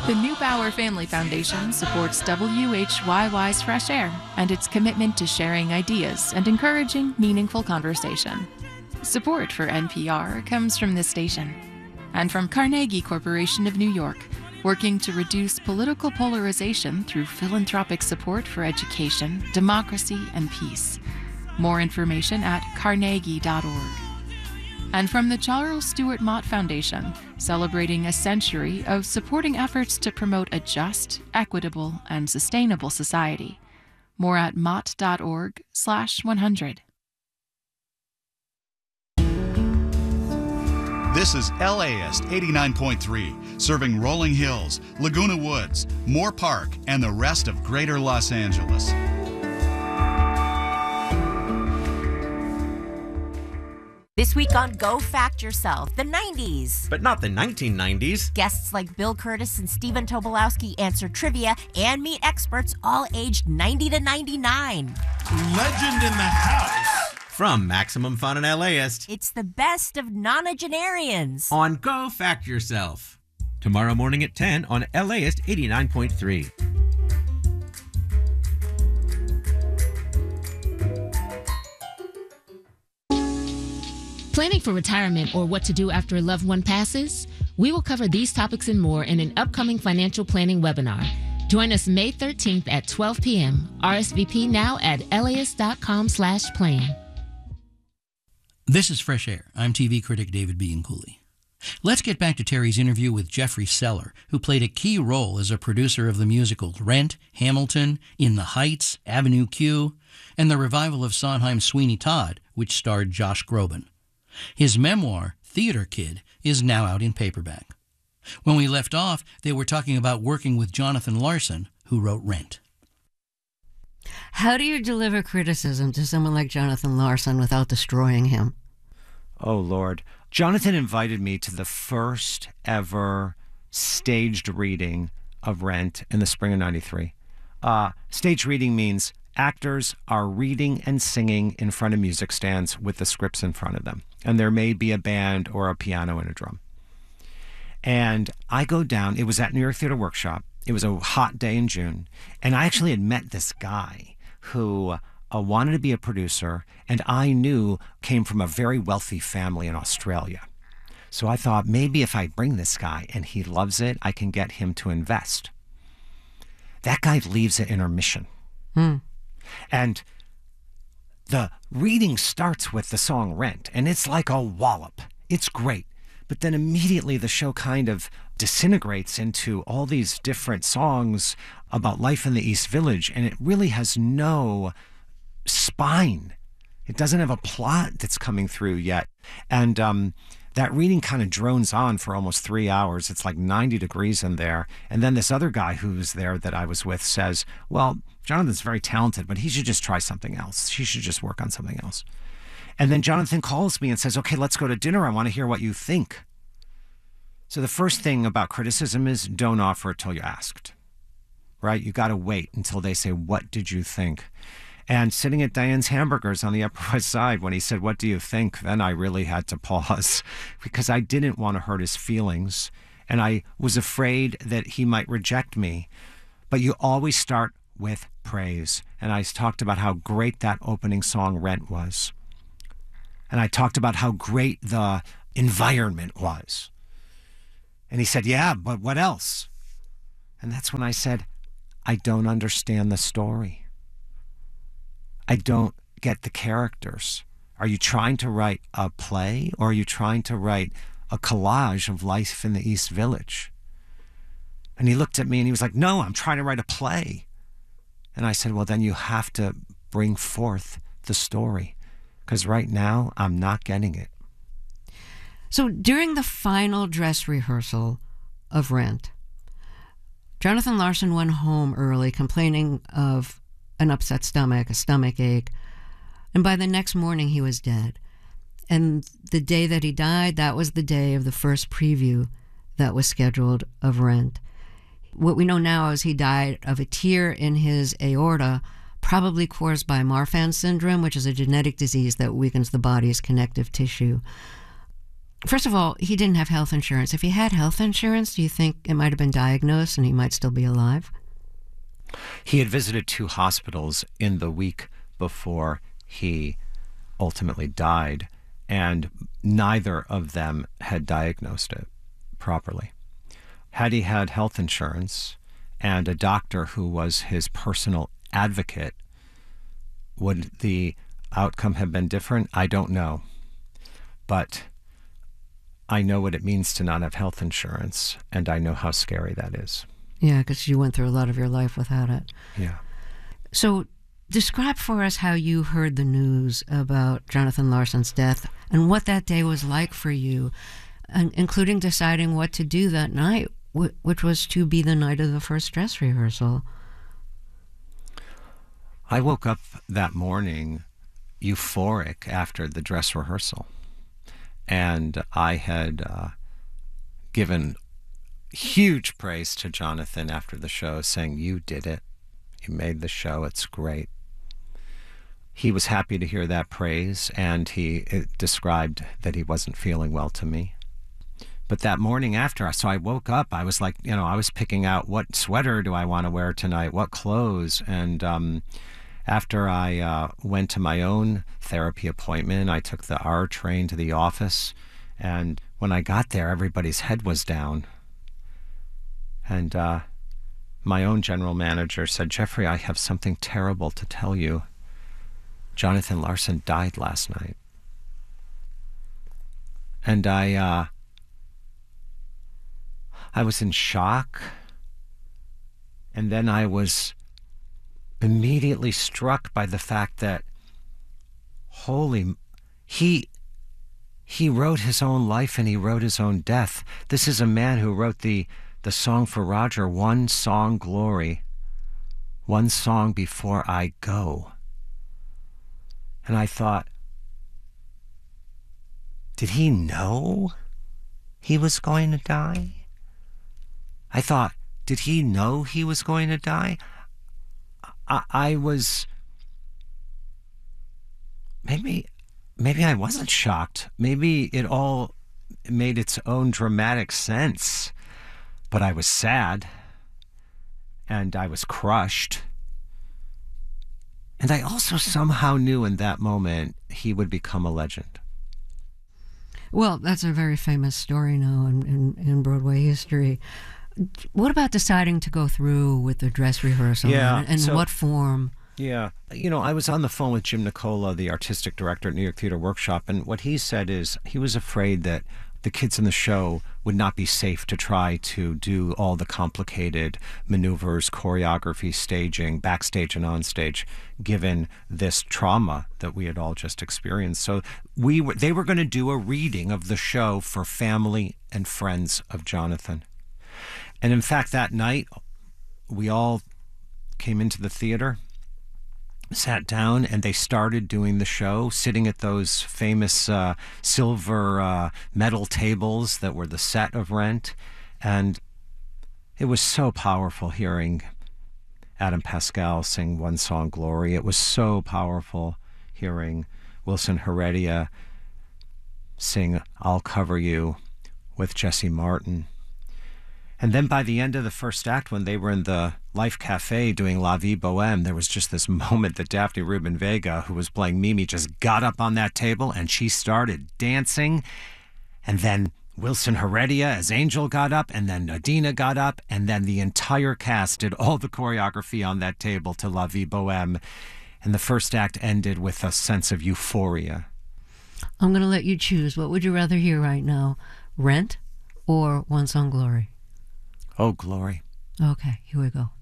The Neubauer Family Foundation supports WHYY's Fresh Air and its commitment to sharing ideas and encouraging meaningful conversation. Support for NPR comes from this station and from Carnegie Corporation of New York, working to reduce political polarization through philanthropic support for education, democracy, and peace. More information at carnegie.org. And from the Charles Stewart Mott Foundation, celebrating a century of supporting efforts to promote a just, equitable, and sustainable society. More at mott.org/100. This is LAist 89.3, serving Rolling Hills, Laguna Woods, Moore Park, and the rest of Greater Los Angeles. This week on Go Fact Yourself, the 90s. But not the 1990s. Guests like Bill Curtis and Stephen Tobolowsky answer trivia and meet experts all aged 90 to 99. Legend in the house. From Maximum Fun and LAist. It's the best of nonagenarians. On Go Fact Yourself. Tomorrow morning at 10 on LAist 89.3. Planning for retirement or what to do after a loved one passes? We will cover these topics and more in an upcoming financial planning webinar. Join us May 13th at 12 p.m. RSVP now at laist.com/plan. This is Fresh Air. I'm TV critic David Bianculli. Let's get back to Terry's interview with Jeffrey Seller, who played a key role as a producer of the musicals Rent, Hamilton, In the Heights, Avenue Q, and the revival of Sondheim's Sweeney Todd, which starred Josh Groban. His memoir, Theater Kid, is now out in paperback. When we left off, they were talking about working with Jonathan Larson, who wrote Rent. How do you deliver criticism to someone like Jonathan Larson without destroying him? Oh, Lord. Jonathan invited me to the first ever staged reading of Rent in the spring of '93. Staged reading means actors are reading and singing in front of music stands with the scripts in front of them. And there may be a band or a piano and a drum. And I go down. It was at New York Theater Workshop. It was a hot day in June. And I actually had met this guy who wanted to be a producer, and I knew came from a very wealthy family in Australia. So I thought, maybe if I bring this guy and he loves it, I can get him to invest. That guy leaves at intermission. And the reading starts with the song Rent, and it's like a wallop. It's great. But then immediately the show kind of disintegrates into all these different songs about life in the East Village, and it really has no spine. It doesn't have a plot that's coming through yet. And that reading kind of drones on for almost 3 hours. It's like 90 degrees in there. And then this other guy who's there that I was with says, well, Jonathan's very talented, but he should just try something else. He should just work on something else. And then Jonathan calls me and says, okay, let's go to dinner. I want to hear what you think. So the first thing about criticism is don't offer it till you're asked, right? You got to wait until they say, what did you think? And sitting at Diane's Hamburgers on the Upper West Side, when he said, what do you think? Then I really had to pause because I didn't want to hurt his feelings. And I was afraid that he might reject me. But you always start with praise. And I talked about how great that opening song Rent was. And I talked about how great the environment was. And he said, yeah, but what else? And that's when I said, I don't understand the story. I don't get the characters. Are you trying to write a play, or are you trying to write a collage of life in the East Village? And he looked at me and he was like, no, I'm trying to write a play. And I said, well, then you have to bring forth the story, because right now I'm not getting it. So during the final dress rehearsal of Rent, Jonathan Larson went home early complaining of an upset stomach, a stomach ache, and by the next morning he was dead. And the day that he died, that was the day of the first preview that was scheduled of Rent. What we know now is he died of a tear in his aorta, probably caused by Marfan syndrome, which is a genetic disease that weakens the body's connective tissue. First of all, he didn't have health insurance. If he had health insurance, do you think it might have been diagnosed and he might still be alive? He had visited 2 hospitals in the week before he ultimately died, and neither of them had diagnosed it properly. Had he had health insurance and a doctor who was his personal advocate, would the outcome have been different? I don't know. But I know what it means to not have health insurance, and I know how scary that is. Yeah, because you went through a lot of your life without it. Yeah. So describe for us how you heard the news about Jonathan Larson's death and what that day was like for you, and including deciding what to do that night, which was to be the night of the first dress rehearsal. I woke up that morning euphoric after the dress rehearsal. And I had given huge praise to Jonathan after the show, saying, "You did it. You made the show. It's great." He was happy to hear that praise, and he described that he wasn't feeling well to me. But that morning after, so I woke up, I was like, I was picking out what sweater do I want to wear tonight, what clothes, and after I went to my own therapy appointment, I took the R train to the office, and when I got there, everybody's head was down. And my own general manager said, "Jeffrey, I have something terrible to tell you. Jonathan Larson died last night." And I was in shock, and then I was immediately struck by the fact that, he wrote his own life and he wrote his own death. This is a man who wrote the song for Roger, "One Song Glory, one song before I go." And I thought, did he know he was going to die? I thought, did he know he was going to die? I was, maybe I wasn't shocked. Maybe it all made its own dramatic sense. But I was sad, and I was crushed. And I also somehow knew in that moment he would become a legend. Well, that's a very famous story now in Broadway history. What about deciding to go through with the dress rehearsal? Yeah, and what form? Yeah. I was on the phone with Jim Nicola, the artistic director at New York Theater Workshop, and what he said is he was afraid that the kids in the show would not be safe to try to do all the complicated maneuvers, choreography, staging, backstage and onstage, given this trauma that we had all just experienced. So they were going to do a reading of the show for family and friends of Jonathan. And in fact, that night, we all came into the theater, sat down, and they started doing the show, sitting at those famous silver metal tables that were the set of Rent. And it was so powerful hearing Adam Pascal sing One Song Glory. It was so powerful hearing Wilson Heredia sing I'll Cover You with Jesse Martin. And then by the end of the first act, when they were in the Life Cafe doing La Vie Boheme, there was just this moment that Daphne Rubin Vega, who was playing Mimi, just got up on that table and she started dancing. And then Wilson Heredia as Angel got up, and then Nadina got up, and then the entire cast did all the choreography on that table to La Vie Boheme. And the first act ended with a sense of euphoria. I'm going to let you choose. What would you rather hear right now? Rent or One Song Glory? Oh, Glory. Okay, here we go.